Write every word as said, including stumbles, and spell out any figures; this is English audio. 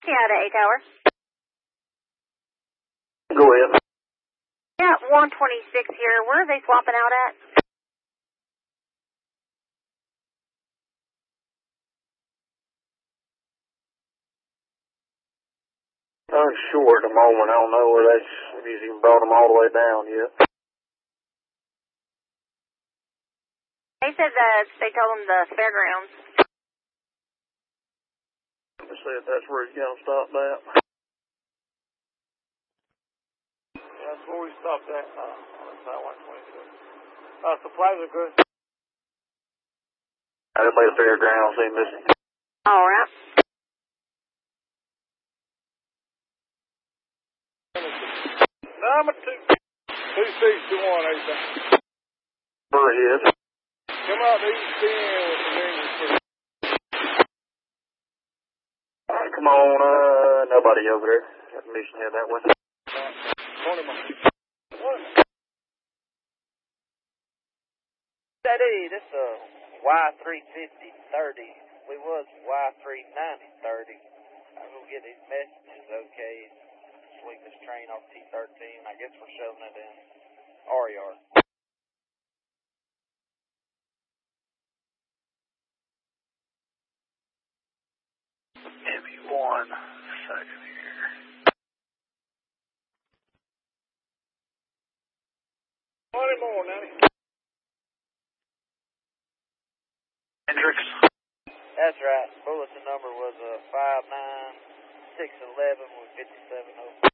Yeah, the A tower. Go ahead. Yeah, one twenty-six here. Where are they swapping out at? Unsure at the moment. I don't know where that's, if he's even brought them all the way down yet. They said that they told them the fairgrounds. Let me see if that's where he's going to stop at. That's where we stopped at. Uh, that's not one twenty-six. Uh, supplies are good. I didn't make the fairgrounds. Ain't missing. All right. Number two. two six two one, eight. Per ahead. Come out to East ten with the English crew. All right, come on. Uh, nobody over there. Got the mission head that way. twenty miles. Daddy, this uh Y three fifty thirty. We was Y three ninety thirty. I'm gonna get these messages, okay. Sweep this train off T thirteen. I guess we're shoving it in R yard. Give me one second here. twenty more, Nanny. Hendricks. That's right. Bulletin number was uh five nine six eleven with fifty seven oh.